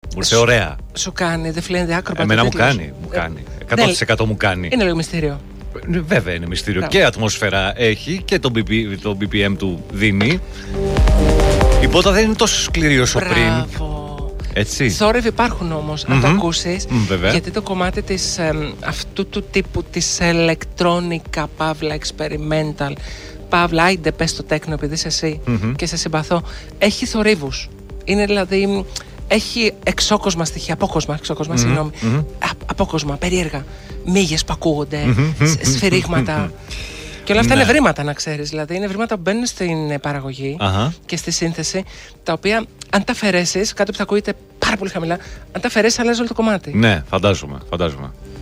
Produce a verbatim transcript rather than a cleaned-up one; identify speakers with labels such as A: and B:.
A: Μου ήρθε ωραία.
B: Σου κάνει, δεν φλένεται άκρο.
A: Εμένα μου κάνει, μου κάνει. εκατό τοις εκατό μου κάνει.
B: Είναι λίγο μυστήριο.
A: Βέβαια είναι μυστήριο.
B: Μπράβο.
A: Και ατμόσφαιρα έχει και το, μπι πι, το μπι πι εμ του δίνει. Η πότα δεν είναι τόσο σκληρή όσο πριν.
B: Μπράβο.
A: Έτσι.
B: Θόρυβοι υπάρχουν όμως,
A: Mm-hmm.
B: αν το ακούσεις.
A: Mm,
B: γιατί το κομμάτι της, ε, αυτού του τύπου της electronica, παύλα experimental, παύλα άιντε πες το τέκνο επειδή είσαι εσύ
A: Mm-hmm.
B: και σε συμπαθώ, έχει θορύβους. Είναι δηλαδή, έχει εξώκοσμα στοιχεία, απόκοσμα, εξώκοσμα, mm-hmm. συγγνώμη.
A: Mm-hmm.
B: Α, απόκοσμα, περίεργα. Μύγες που ακούγονται,
A: Mm-hmm.
B: σφυρίγματα. Και όλα αυτά
A: ναι.
B: είναι βρήματα, να ξέρεις. Δηλαδή, είναι βρήματα που μπαίνουν στην παραγωγή
A: uh-huh.
B: και στη σύνθεση, τα οποία, αν τα αφαιρέσεις, κάτι που θα ακούγεται πάρα πολύ χαμηλά, αν τα αφαιρέσεις, αλλάζει όλο το κομμάτι.
A: Ναι, φαντάζομαι, φαντάζομαι.